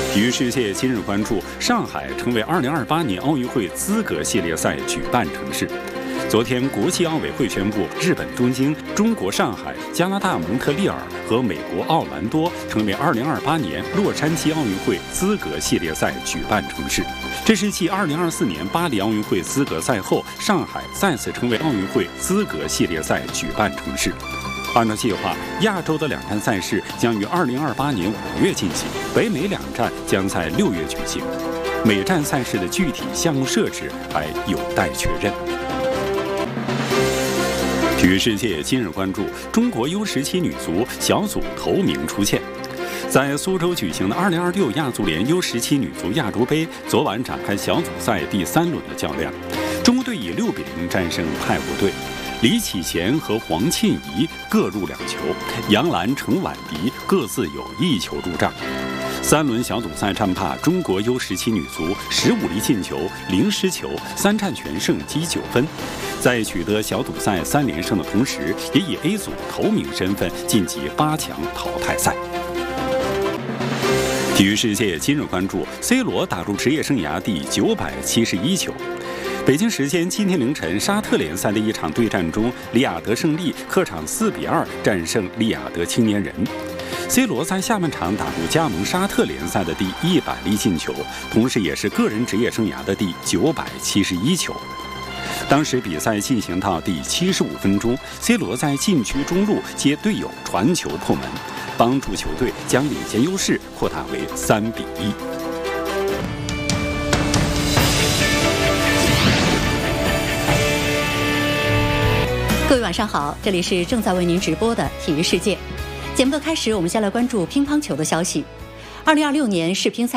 体育世界今日关注：上海成为2028年奥运会资格系列赛举办城市。昨天，国际奥委会宣布，日本东京、中国上海、加拿大蒙特利尔和美国奥兰多成为2028年洛杉矶奥运会资格系列赛举办城市。这是继2024年巴黎奥运会资格赛后，上海再次成为奥运会资格系列赛举办城市。按照计划，亚洲的2站赛事将于2028年5月进行，北美2站将在6月举行。每站赛事的具体项目设置还有待确认。体育世界今日关注：中国 U17 女足小组头名出现。在苏州举行的2026亚足联 U17 女足亚洲杯，昨晚展开小组赛第3轮的较量。中国队以6比0战胜泰国队，李启贤和黄庆怡各入2球，杨澜、程婉迪各自有1球入账。3轮小组赛战罢，中国 U17 女足15粒进球，0失球，3战全胜，积9分。在取得小组赛3连胜的同时，也以 A 组头名身份晋级8强淘汰赛。体育世界今日关注 ：C 罗打入职业生涯第971球。北京时间今天凌晨，沙特联赛的一场对战中，利雅得胜利客场4比2战胜利雅得青年人。C 罗在下半场打入加盟沙特联赛的第100粒进球，同时也是个人职业生涯的第971球。当时比赛进行到第75分钟 ，C 罗在禁区中路接队友传球破门，帮助球队将领先优势扩大为3比1。 各位晚上好，这里是正在为您直播的体育世界。节目的开始，我们先来关注乒乓球的消息。2026年世乒赛